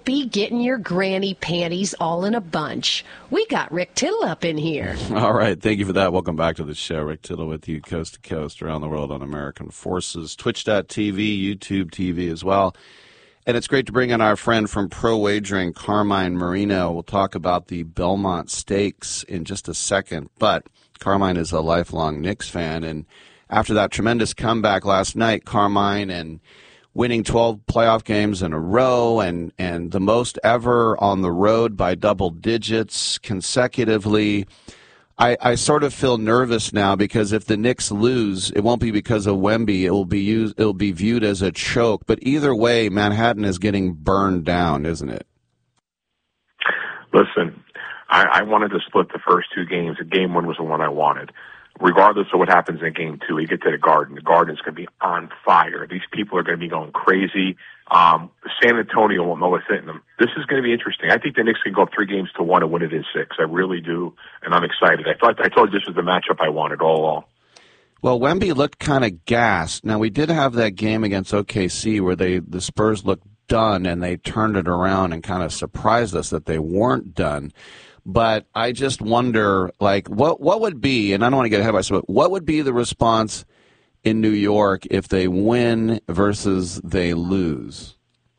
Don't be getting your granny panties all in a bunch. We got Rick Tittle up in here. All right. Thank you for that. Welcome back to the show. Rick Tittle with you coast to coast around the world on American Forces, Twitch.tv, YouTube TV as well. And it's great to bring in our friend from Pro Wagering, Carmine Marino. We'll talk about the Belmont Stakes in just a second. But Carmine is a lifelong Knicks fan. And after that tremendous comeback last night, Carmine and winning 12 playoff games in a row and the most ever on the road by double digits consecutively. I sort of feel nervous now because if the Knicks lose, it won't be because of Wemby. It'll be viewed as a choke. But either way, Manhattan is getting burned down, isn't it? Listen, I wanted to split the first two games. Game one was the one I wanted. Regardless of what happens in game two, we get to the Garden. The Garden's going to be on fire. These people are going to be going crazy. San Antonio won't know what's hitting them. This is going to be interesting. I think the Knicks can go up 3-1 and win it in 6. I really do, and I'm excited. I told you this was the matchup I wanted all along. Well, Wemby looked kind of gassed. Now, we did have that game against OKC where the Spurs looked done, and they turned it around and kind of surprised us that they weren't done. But I just wonder, like, what would be, and I don't want to get ahead of myself, but what would be the response in New York if they win versus they lose?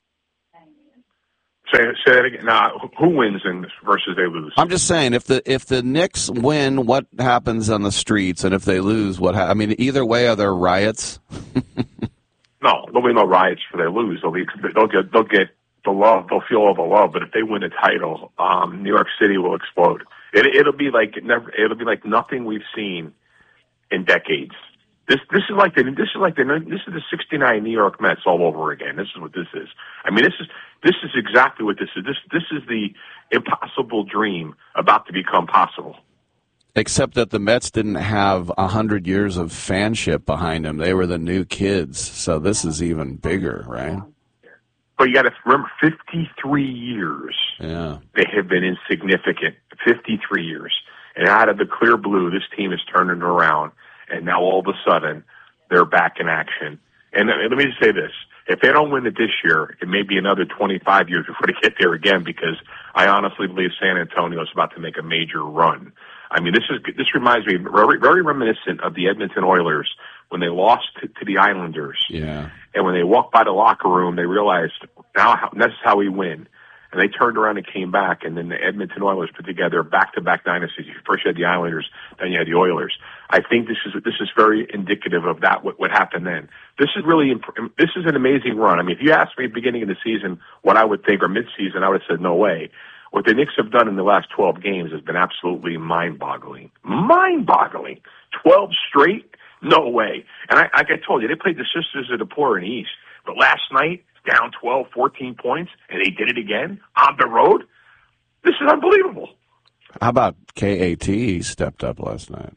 Say that again. Now, who wins versus they lose? I'm just saying, if the Knicks win, what happens on the streets, and if they lose, I mean, either way, are there riots? No, there'll be no riots for they lose. They'll get the love. They'll feel all the love. But if they win the title, New York City will explode. It'll be like nothing we've seen in decades. This is the '69 New York Mets all over again. This is what this is. I mean, this is exactly what this is. This is the impossible dream about to become possible. Except that the Mets didn't have 100 years of fanship behind them. They were the new kids. So this is even bigger, right? But you got to remember, 53 years. Yeah. They have been insignificant. 53 years. And out of the clear blue, this team is turning around. And now all of a sudden, they're back in action. And let me just say this. If they don't win it this year, it may be another 25 years before they get there again, because I honestly believe San Antonio is about to make a major run. I mean, this reminds me, very reminiscent of the Edmonton Oilers when they lost to the Islanders. Yeah. And when they walked by the locker room, they realized this is how we win. And they turned around and came back, and then the Edmonton Oilers put together back-to-back dynasties. First you had the Islanders, then you had the Oilers. I think this is very indicative of that, what happened then. This is an amazing run. I mean, if you asked me at the beginning of the season what I would think, or mid-season, I would have said no way. What the Knicks have done in the last 12 games has been absolutely mind-boggling. Mind-boggling. 12 straight? No way. And like I told you, they played the Sisters of the Poor in the East. But last night, down 12, 14 points, and they did it again on the road? This is unbelievable. How about KAT? He stepped up last night.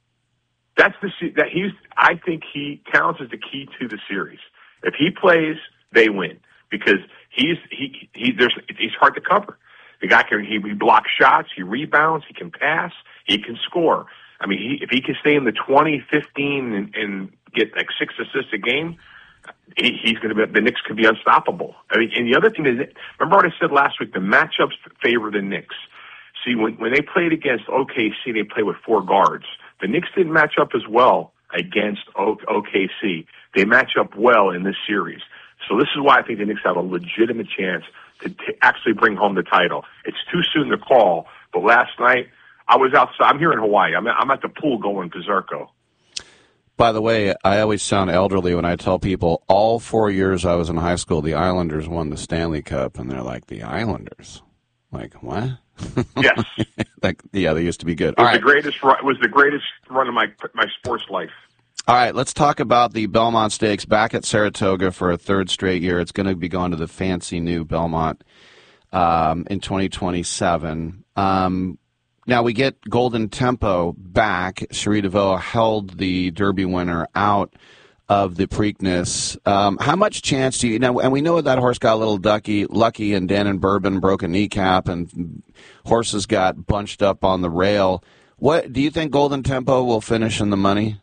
I think he counts as the key to the series. If he plays, they win, because he's hard to cover. The guy he blocks shots, he rebounds, he can pass, he can score. I mean, if he can stay in the 20, 15 and get like 6 assists a game, he's going to be, the Knicks could be unstoppable. I mean, and the other thing is, remember what I said last week? The matchups favor the Knicks. See, when they played against OKC, they played with 4 guards. The Knicks didn't match up as well against OKC. They match up well in this series. So this is why I think the Knicks have a legitimate chance to actually bring home the title. It's too soon to call, but last night I was outside. I'm here in Hawaii. I'm at the pool going berserko. By the way, I always sound elderly when I tell people all 4 years I was in high school, the Islanders won the Stanley Cup, and they're like, the Islanders? Like, what? Yes. They used to be good. It was the greatest run of my sports life. All right, let's talk about the Belmont Stakes back at Saratoga for a 3rd straight year. It's going to be going to the fancy new Belmont in 2027. Now we get Golden Tempo back. Cherie DeVaux held the Derby winner out of the Preakness. How much chance do you know? And we know that horse got a little lucky, and Dan and Bourbon broke a kneecap, and horses got bunched up on the rail. What do you think? Golden Tempo will finish in the money?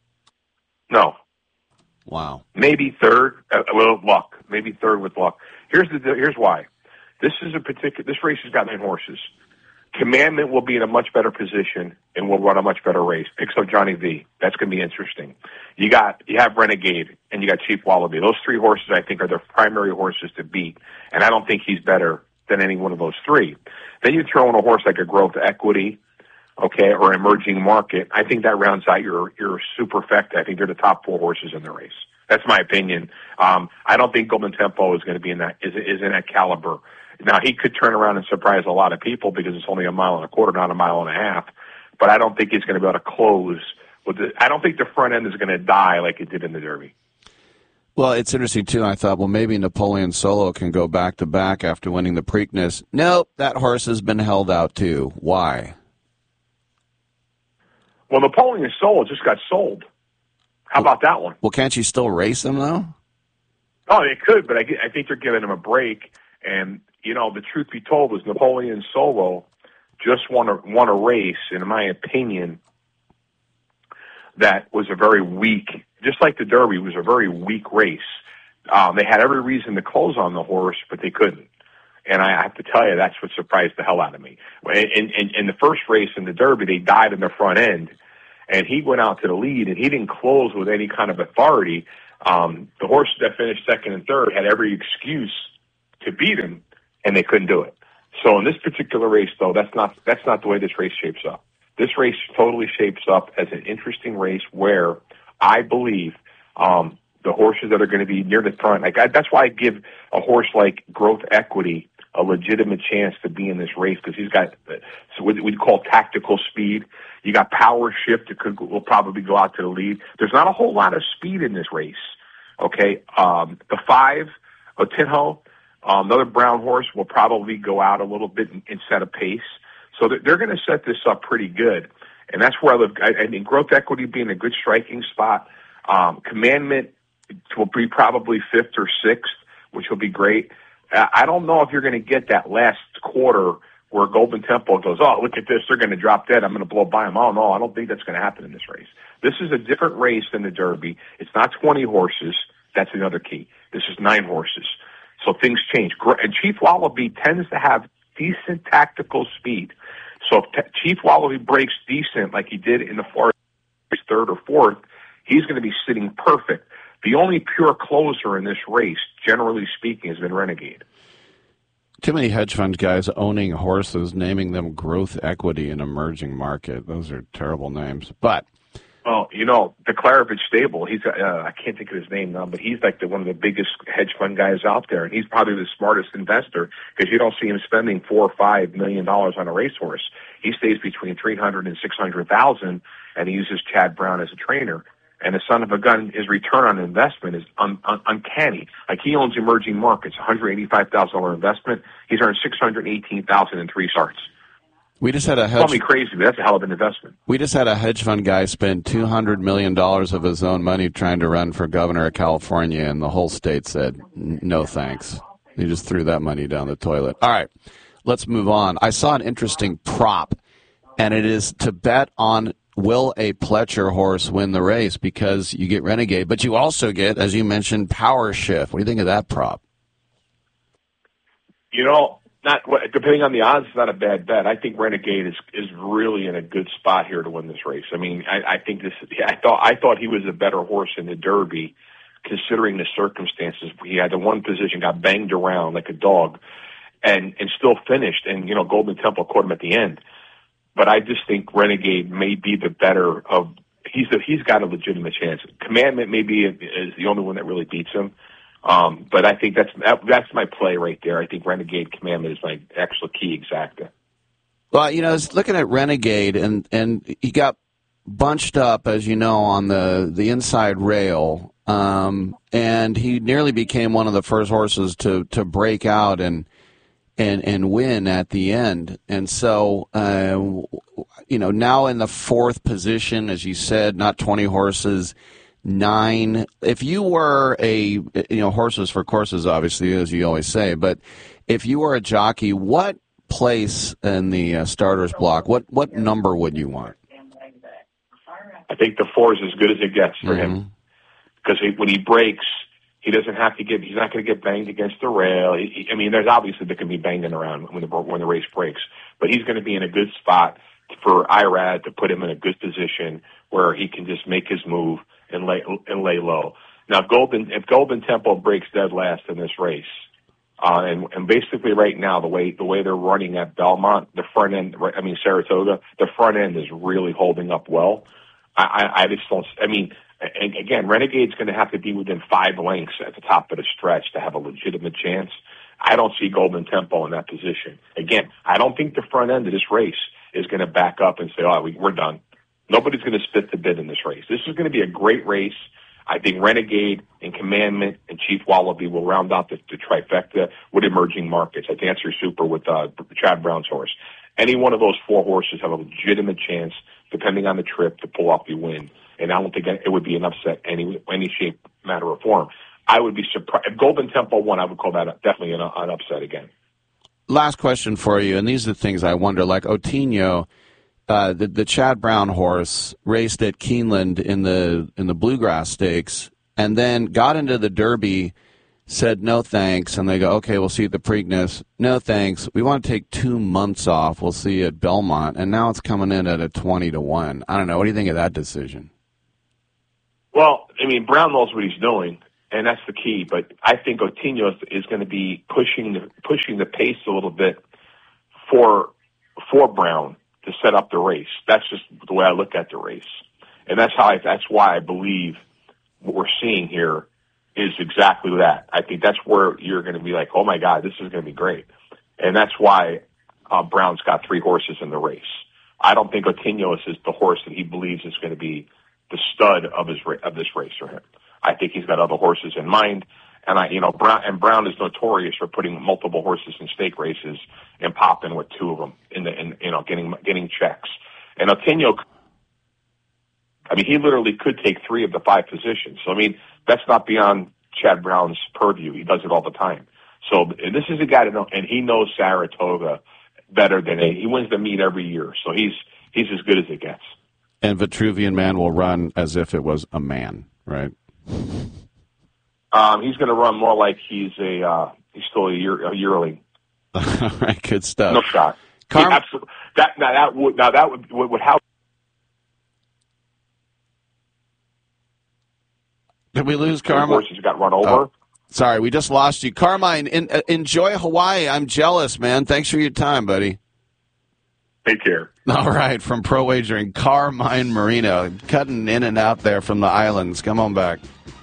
No. Wow. Maybe 3rd, a little luck. Maybe 3rd with luck. Here's why. This race has got 9 horses. Commandment will be in a much better position and will run a much better race. Picks up Johnny V. That's going to be interesting. You have Renegade and you got Chief Wallaby. Those 3 horses, I think, are the primary horses to beat, and I don't think he's better than any one of those 3. Then you throw in a horse like a Growth Equity, okay, or Emerging Market. I think that rounds out your superfecta. I think they're the top 4 horses in the race. That's my opinion. I don't think Golden Tempo is going to be in that caliber. Now, he could turn around and surprise a lot of people because it's only 1.25 miles, not 1.5 miles. But I don't think he's going to be able to close I don't think the front end is going to die like it did in the Derby. Well, it's interesting, too. I thought, well, maybe Napoleon Solo can go back-to-back after winning the Preakness. Nope, that horse has been held out, too. Why? Well, Napoleon Solo just got sold. How about that one? Well, can't you still race him, though? Oh, they could, but I think they're giving him a break. And, the truth be told was Napoleon Solo just won a race, in my opinion, that was a very weak, just like the Derby, was a very weak race. They had every reason to close on the horse, but they couldn't. And I have to tell you, that's what surprised the hell out of me. In the first race in the Derby, they died in the front end, and he went out to the lead, and he didn't close with any kind of authority. The horses that finished second and third had every excuse to beat him, and they couldn't do it. So in this particular race, though, that's not the way this race shapes up. This race totally shapes up as an interesting race where I believe the horses that are going to be near the front, that's why I give a horse like Growth Equity a legitimate chance to be in this race, because he's got what we call tactical speed. You got Power Shift that will probably go out to the lead. There's not a whole lot of speed in this race. Okay, the 5, Otinho, another brown horse, will probably go out a little bit and set a pace. So they're going to set this up pretty good. And that's where I think Growth Equity being a good striking spot. Commandment will be probably 5th or 6th, which will be great. I don't know if you're going to get that last quarter where Golden Tempo goes, oh, look at this, they're going to drop dead, I'm going to blow by them. Oh, no, I don't think that's going to happen in this race. This is a different race than the Derby. It's not 20 horses. That's another key. This is 9 horses. So things change. And Chief Wallaby tends to have decent tactical speed. So if Chief Wallaby breaks decent like he did in the Florida 3rd or 4th, he's going to be sitting perfect. The only pure closer in this race, generally speaking, has been Renegade. Too many hedge fund guys owning horses, naming them Growth Equity and Emerging Market. Those are terrible names. But well, the Klarovich stable, he's I can't think of his name now, but he's like one of the biggest hedge fund guys out there, and he's probably the smartest investor because you don't see him spending $4 or $5 million on a racehorse. He stays between $300,000 and $600,000, and he uses Chad Brown as a trainer. And the son of a gun, his return on investment is uncanny. Like he owns Emerging Markets, $185,000 investment. He's earned $618,000 in 3 starts. We just had a hedge. Call me crazy, but that's a hell of an investment. We just had a hedge fund guy spend $200 million of his own money trying to run for governor of California, and the whole state said, no thanks. He just threw that money down the toilet. All right, let's move on. I saw an interesting prop, and it is to bet on will a Pletcher horse win the race, because you get Renegade, but you also get, as you mentioned, Power Shift. What do you think of that prop? Depending on the odds, it's not a bad bet. I think Renegade is really in a good spot here to win this race. I mean, I think this. I thought he was a better horse in the Derby, considering the circumstances. He had the one position, got banged around like a dog, and still finished. And Golden Temple caught him at the end. But I just think Renegade may be the better of. He's got a legitimate chance. Commandment maybe is the only one that really beats him. But I think that's my play right there. I think Renegade Commandment is my actual key exacta. Well, I was looking at Renegade, and he got bunched up, as you know, on the inside rail, and he nearly became one of the first horses to break out and win at the end. And so, now in the 4th position, as you said, not 20 horses, 9. If you were horses for courses, obviously, as you always say, but if you were a jockey, what place in the starter's block, what number would you want? I think the 4 is as good as it gets for him, because when he breaks, He doesn't have to he's not going to get banged against the rail. I mean, there's obviously there can be banging around when the race breaks, but he's going to be in a good spot for Irad to put him in a good position where he can just make his move and lay low. Now, if Golden Temple breaks dead last in this race, and basically right now the way they're running at Belmont, the front end, Saratoga, the front end is really holding up well. I just don't. I mean, and again, Renegade's going to have to be within 5 lengths at the top of the stretch to have a legitimate chance. I don't see Golden Temple in that position. Again, I don't think the front end of this race is going to back up and say, "Oh, we're done." Nobody's going to spit the bid in this race. This is going to be a great race. I think Renegade and Commandment and Chief Wallaby will round out the trifecta with emerging markets. I think that's your super with Chad Brown's horse. Any one of those 4 horses have a legitimate chance, depending on the trip, to pull off the win. And I don't think it would be an upset any shape, matter, or form. I would be surprised. If Golden Temple won, I would call that definitely an upset again. Last question for you, and these are the things I wonder, like Otinho, the Chad Brown horse raced at Keeneland in the Bluegrass Stakes, and then got into the Derby, said no thanks, and they go, okay, we'll see you at the Preakness. No thanks. We want to take 2 months off. We'll see you at Belmont, and now it's coming in at a 20-1. I don't know. What do you think of that decision? Well, I mean, Brown knows what he's doing, and that's the key. But I think Otinho is going to be pushing the pace a little bit for Brown to set up the race. That's just the way I look at the race, and that's why I believe what we're seeing here is exactly that. I think that's where you're going to be like, oh my God, this is going to be great, and that's why Brown's got 3 horses in the race. I don't think Otinho is the horse that he believes is going to be the stud of this race for him. I think he's got other horses in mind, and Brown is notorious for putting multiple horses in stake races and popping with 2 of them getting checks. And Otinho, I mean, he literally could take 3 of the 5 positions. So I mean, that's not beyond Chad Brown's purview. He does it all the time. So this is a guy to know, and he knows Saratoga better than he wins the meet every year. So he's as good as it gets. And Vitruvian Man will run as if it was a man, right? He's going to run more like he's still a yearling. All right, good stuff. No shot. Absolutely. That would how. Did we lose Carmine? Horses got run over. Oh, sorry, we just lost you, Carmine. Enjoy Hawaii. I'm jealous, man. Thanks for your time, buddy. Take care. All right, from Pro Wagering, Carmine Marino, cutting in and out there from the islands. Come on back.